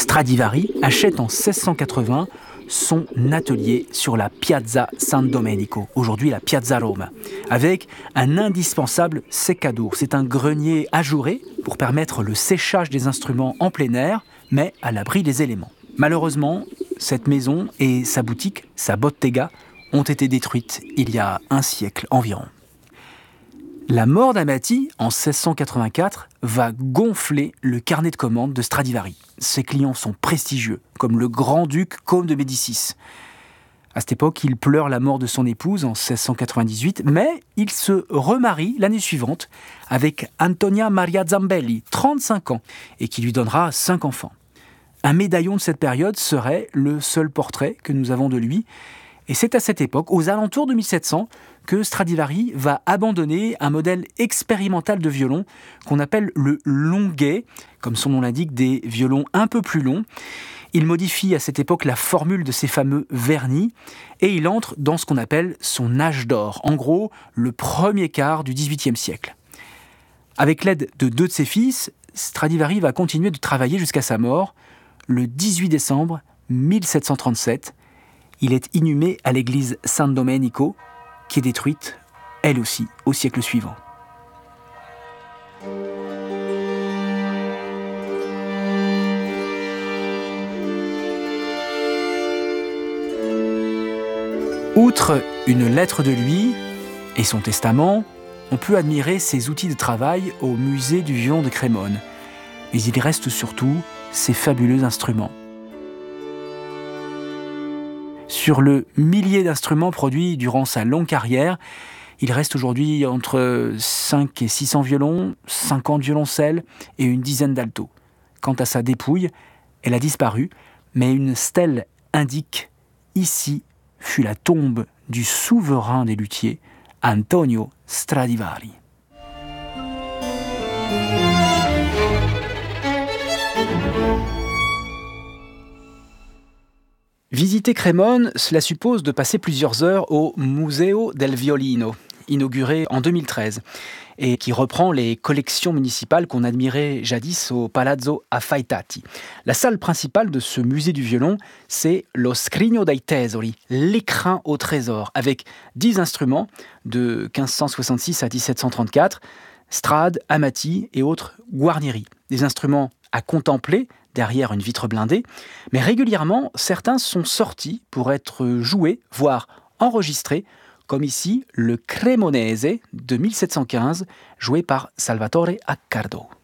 Stradivari achète en 1680 son atelier sur la Piazza San Domenico, aujourd'hui la Piazza Roma, avec un indispensable seccadour. C'est un grenier ajouré pour permettre le séchage des instruments en plein air, mais à l'abri des éléments. Malheureusement, cette maison et sa boutique, sa bottega, ont été détruites il y a un siècle environ. La mort d'Amati, en 1684, va gonfler le carnet de commandes de Stradivari. Ses clients sont prestigieux, comme le grand-duc Côme de Médicis. À cette époque, il pleure la mort de son épouse en 1698, mais il se remarie l'année suivante avec Antonia Maria Zambelli, 35 ans, et qui lui donnera 5 enfants. Un médaillon de cette période serait le seul portrait que nous avons de lui. Et c'est à cette époque, aux alentours de 1700, que Stradivari va abandonner un modèle expérimental de violon qu'on appelle le longuet, comme son nom l'indique, des violons un peu plus longs. Il modifie à cette époque la formule de ces fameux vernis et il entre dans ce qu'on appelle son âge d'or, en gros le premier quart du XVIIIe siècle. Avec l'aide de 2 de ses fils, Stradivari va continuer de travailler jusqu'à sa mort, le 18 décembre 1737. Il est inhumé à l'église San Domenico, qui est détruite, elle aussi, au siècle suivant. Outre une lettre de lui et son testament, on peut admirer ses outils de travail au musée du violon de Crémone. Mais il reste surtout ses fabuleux instruments. Sur le millier d'instruments produits durant sa longue carrière, il reste aujourd'hui entre 5 et 600 violons, 50 violoncelles et une dizaine d'altos. Quant à sa dépouille, elle a disparu, mais une stèle indique « Ici fut la tombe du souverain des luthiers, Antonio Stradivari ». Visiter Crémone, cela suppose de passer plusieurs heures au Museo del Violino, inauguré en 2013, et qui reprend les collections municipales qu'on admirait jadis au Palazzo Affaitati. La salle principale de ce musée du violon, c'est Lo Scrigno dei Tesori, l'écrin au trésor, avec 10 instruments de 1566 à 1734, Strad, Amati et autres Guarnieri. Des instruments à contempler derrière une vitre blindée, mais régulièrement, certains sont sortis pour être joués, voire enregistrés, comme ici le Cremonese de 1715, joué par Salvatore Accardo.